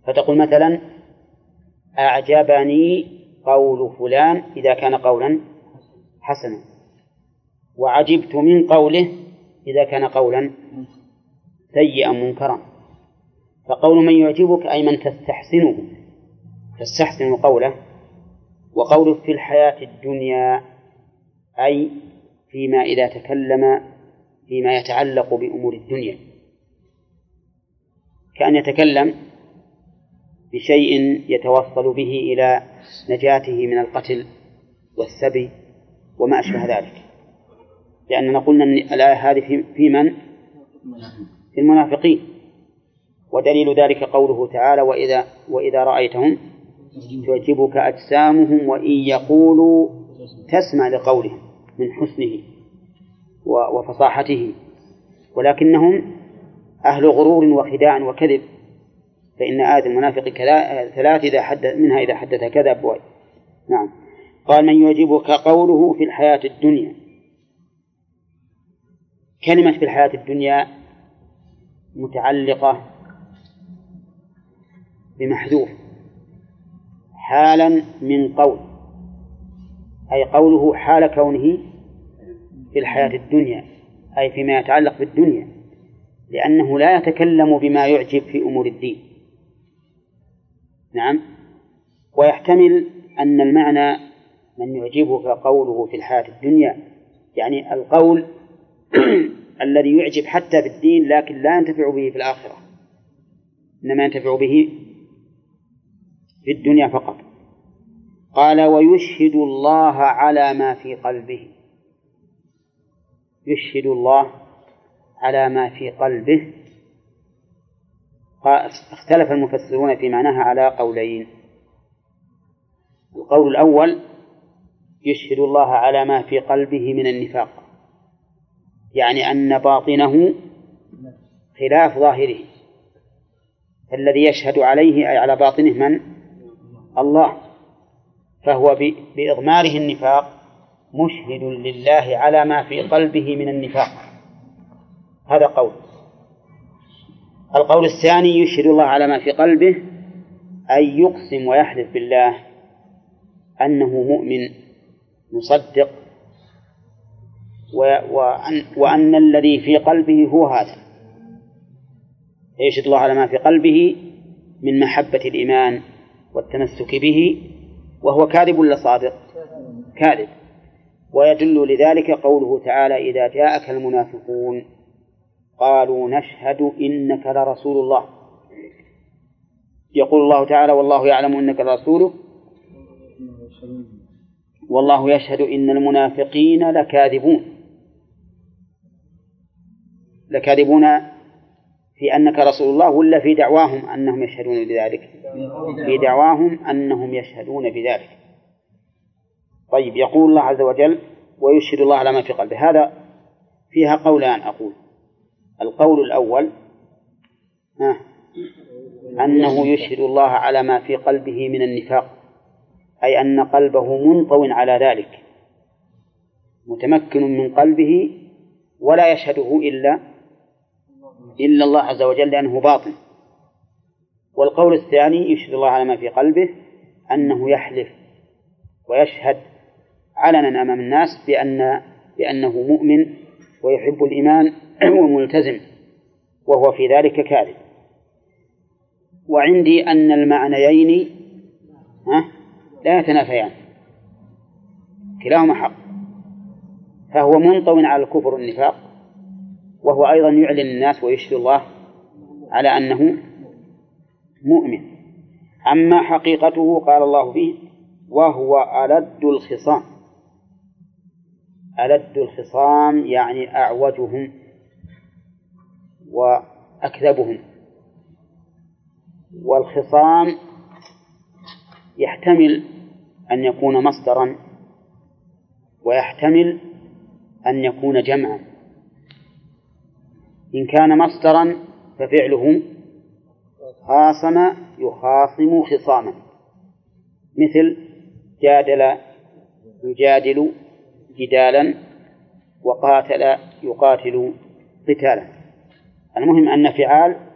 فتقول مثلا أعجبني قول فلان إذا كان قولا حسنا، وعجبت من قوله إذا كان قولا سيئا منكرا. فقول من يعجبك أي من تستحسن قوله. وقوله في الحياة الدنيا أي فيما إذا تكلم فيما يتعلق بأمور الدنيا، كأن يتكلم بشيء يتوصل به إلى نجاته من القتل والسبي وما أشبه ذلك، لأننا قلنا أن الآية هذه في من؟ في المنافقين. ودليل ذلك قوله تعالى وإذا رأيتهم تعجبك أجسامهم وإن يقولوا تسمع لقولهم من حسنه وفصاحته، ولكنهم أهل غرور وخداع وكذب، فإن آية المنافق ثلاث إذا حدث كذب. نعم. قال من يعجبك قوله في الحياة الدنيا. كلمة في الحياة الدنيا متعلقة بمحذوف حالا من قول، أي قوله حال كونه في الحياة الدنيا أي فيما يتعلق بالدنيا، لأنه لا يتكلم بما يعجب في أمور الدين. نعم. ويحتمل أن المعنى من يعجبك قوله في الحياة الدنيا يعني القول الذي يعجب حتى في الدين لكن لا ينتفع به في الآخرة، إنما ينتفع به في الدنيا فقط. قال ويشهد الله على ما في قلبه. يشهد الله على ما في قلبه. اختلف المفسرون في معناها على قولين. القول الأول يشهد الله على ما في قلبه من النفاق، يعني أن باطنه خلاف ظاهره، الذي يشهد عليه أي على باطنه من؟ الله، فهو بإضماره النفاق مشهد لله على ما في قلبه من النفاق. هذا قول. القول الثاني يشهد الله على ما في قلبه أي يقسم ويحلف بالله أنه مؤمن مصدق وأن الذي في قلبه هو هذا. يشهد الله على ما في قلبه من محبة الإيمان والتمسك به، وهو كاذب ولا صادق؟ كاذب. ويدل لذلك قوله تعالى إذا جاءك المنافقون قالوا نشهد إنك لرسول الله. يقول الله تعالى والله يعلم إنك لرسوله والله يشهد إن المنافقين لكاذبون في أنك رسول الله، ولا في دعواهم أنهم يشهدون بذلك؟ في دعواهم أنهم يشهدون بذلك. طيب. يقول الله عز وجل ويشهد الله على ما في قلبه. هذا فيها قولان أقول. القول الأول أنه يشهد الله على ما في قلبه من النفاق، أي أن قلبه منطوٍ على ذلك متمكن من قلبه ولا يشهده إلا الله عز وجل لأنه باطن. والقول الثاني يشهد الله على ما في قلبه أنه يحلف ويشهد علنا أمام الناس بأنه مؤمن ويحب الإيمان وملتزم، وهو في ذلك كاذب. وعندي أن المعنيين لا يتنافيان، كلاهما حق، فهو منطوٍ على الكفر والنفاق، وهو أيضا يعلن الناس ويشهد الله على أنه مؤمن. أما حقيقته قال الله فيه وهو ألد الخصام. ألد الخصام يعني أعوجهم وأكذبهم. والخصام يحتمل أن يكون مصدرا ويحتمل أن يكون جمعا. إن كان مصدرا ففعله خاصم يخاصم خصاما، مثل جادل يجادل جدالا وقاتل يقاتل قتالا. المهم أن فعال